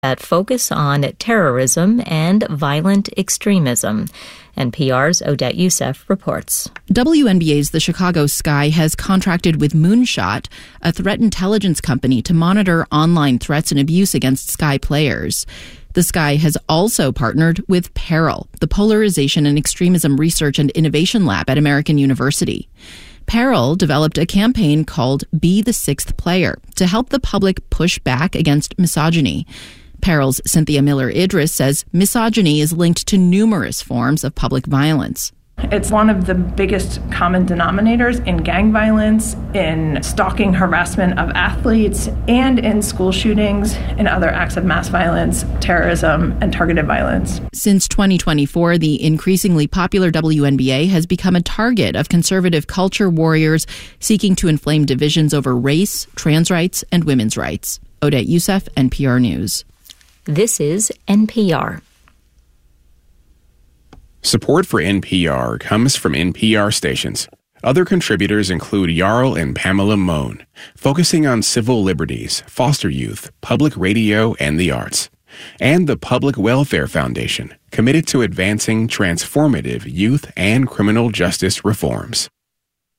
that focus on terrorism and violent extremism. NPR's Odette Youssef reports. WNBA's The Chicago Sky has contracted with Moonshot, a threat intelligence company, to monitor online threats and abuse against Sky players. The Sky has also partnered with Peril, the Polarization and Extremism Research and Innovation Lab at American University. Peril developed a campaign called Be the Sixth Player to help the public push back against misogyny. Peril's Cynthia Miller-Idris says misogyny is linked to numerous forms of public violence. It's one of the biggest common denominators in gang violence, in stalking, harassment of athletes, and in school shootings and other acts of mass violence, terrorism, and targeted violence. Since 2024, the increasingly popular WNBA has become a target of conservative culture warriors seeking to inflame divisions over race, trans rights, and women's rights. Odette Youssef, NPR News. This is NPR. Support for NPR comes from NPR stations. Other contributors include Jarl and Pamela Mohn, focusing on civil liberties, foster youth, public radio, and the arts. And the Public Welfare Foundation, committed to advancing transformative youth and criminal justice reforms.